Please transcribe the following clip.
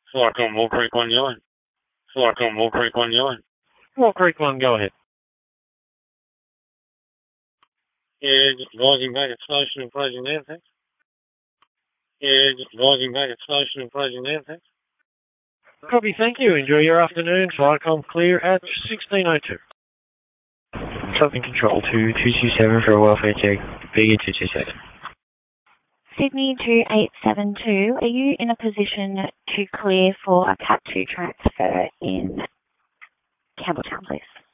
Flight on Mill Creek 1, yellow. Flight on Mill Creek 1, yellow. Mill Creek 1, go ahead. Yeah, just rising back at station and closing down, thanks. Yeah, just rising back at station and closing down, thanks. Copy, thank you. Enjoy your afternoon. Flightcom clear at 16:02. Southern Control 2227 for a welfare check. Vegan 227. Sydney 2872, are you in a position to clear for a Cat 2 transfer in Campbelltown, please?